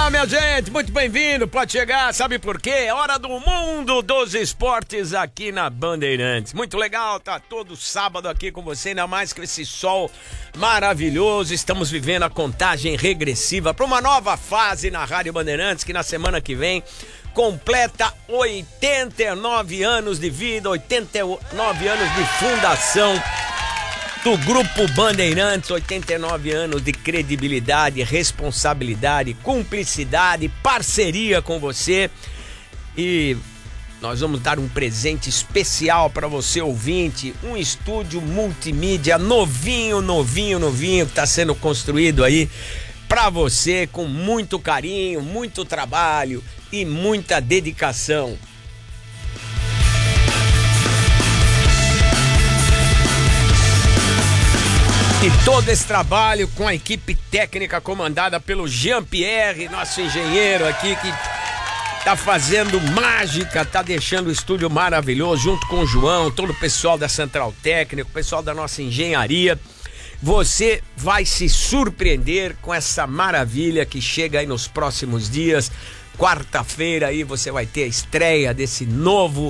Olá, minha gente, muito bem-vindo, pode chegar, sabe por quê? É hora do mundo dos esportes aqui na Bandeirantes. Muito legal, tá todo sábado aqui com você, ainda mais com esse sol maravilhoso. Estamos vivendo a contagem regressiva para uma nova fase na Rádio Bandeirantes, que na semana que vem completa 89 anos de vida, 89 anos de fundação do Grupo Bandeirantes, 89 anos de credibilidade, responsabilidade, cumplicidade, parceria com você. E nós vamos dar um presente especial para você, ouvinte, um estúdio multimídia novinho, que está sendo construído aí para você com muito carinho, muito trabalho e muita dedicação. E todo esse trabalho com a equipe técnica comandada pelo Jean-Pierre, nosso engenheiro aqui, que tá fazendo mágica, tá deixando o estúdio maravilhoso, junto com o João, todo o pessoal da Central Técnica, o pessoal da nossa engenharia. Você vai se surpreender com essa maravilha que chega aí nos próximos dias. Quarta-feira aí você vai ter a estreia desse novo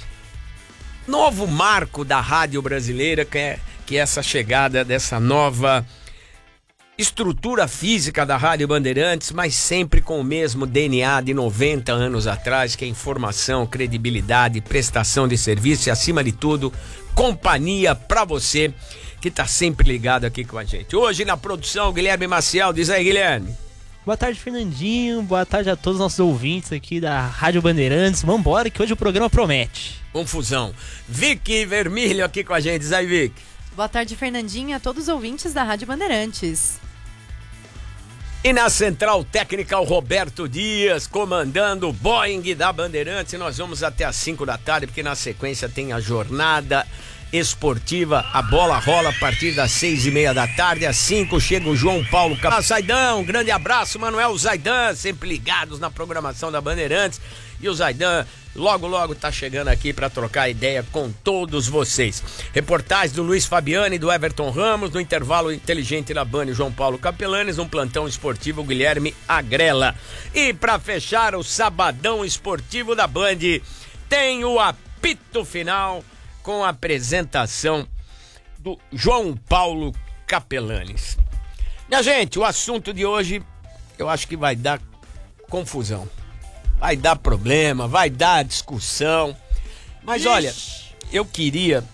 marco da rádio brasileira, que é essa chegada dessa nova estrutura física da Rádio Bandeirantes, mas sempre com o mesmo DNA de 90 anos atrás, que é informação, credibilidade, prestação de serviço e, acima de tudo, companhia pra você que tá sempre ligado aqui com a gente. Hoje na produção, Guilherme Maciel. Diz aí, Guilherme. Boa tarde, Fernandinho. Boa tarde a todos os nossos ouvintes aqui da Rádio Bandeirantes. Vambora que hoje o programa promete. Confusão. Vicky Vermelho aqui com a gente. Diz aí, Vicky. Boa tarde, Fernandinho, a todos os ouvintes da Rádio Bandeirantes. E na Central Técnica, o Roberto Dias, comandando o Boeing da Bandeirantes. E nós vamos até às 5 da tarde, porque na sequência tem a jornada esportiva. A bola rola a partir das 6:30 da tarde. Às 5 chega o João Paulo Zaidan. Um grande abraço, Manuel Zaidan, sempre ligados na programação da Bandeirantes. E o Zaidan logo tá chegando aqui para trocar ideia com todos vocês. Reportagens do Luiz Fabiani e do Everton Ramos, no intervalo inteligente da Band, João Paulo Capelanes, um plantão esportivo, Guilherme Agrela. E para fechar o sabadão esportivo da Band, tem o apito final com a apresentação do João Paulo Capelanes. Minha gente, o assunto de hoje eu acho que vai dar confusão. Vai dar problema, vai dar discussão. Mas olha, eu queria...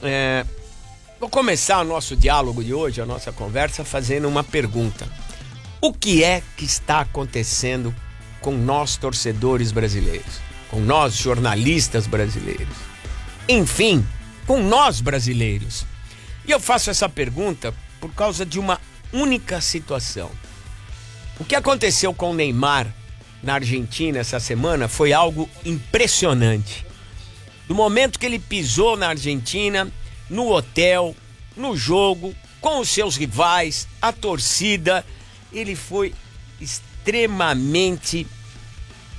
vou começar o nosso diálogo de hoje, a nossa conversa, fazendo uma pergunta. O que é que está acontecendo com nós torcedores brasileiros? Com nós jornalistas brasileiros? Enfim, com nós brasileiros. E eu faço essa pergunta por causa de uma única situação. O que aconteceu com o Neymar na Argentina essa semana foi algo impressionante. Do momento que ele pisou na Argentina, no hotel, no jogo, com os seus rivais, a torcida, ele foi extremamente